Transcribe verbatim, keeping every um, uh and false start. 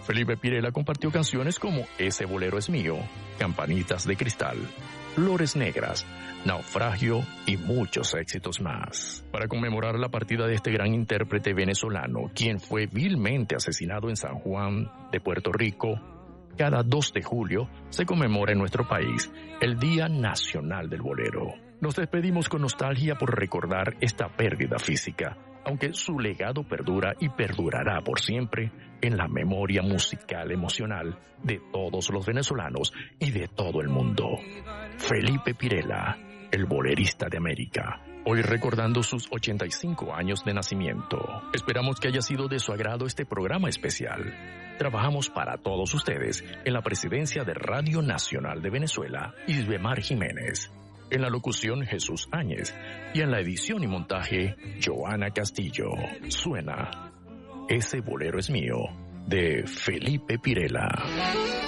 Felipe Pirela compartió canciones como Ese bolero es mío, Campanitas de cristal, Flores negras, Naufragio y muchos éxitos más. Para conmemorar la partida de este gran intérprete venezolano, quien fue vilmente asesinado en San Juan de Puerto Rico, cada dos de julio se conmemora en nuestro país el Día Nacional del Bolero. Nos despedimos con nostalgia por recordar esta pérdida física, aunque su legado perdura y perdurará por siempre en la memoria musical emocional de todos los venezolanos y de todo el mundo. Felipe Pirela, el bolerista de América, hoy recordando sus ochenta y cinco años de nacimiento. Esperamos que haya sido de su agrado este programa especial. Trabajamos para todos ustedes en la presidencia de Radio Nacional de Venezuela, Isbemar Jiménez. En la locución, Jesús Áñez. Y en la edición y montaje, Joana Castillo. Suena Ese bolero es mío, de Felipe Pirela.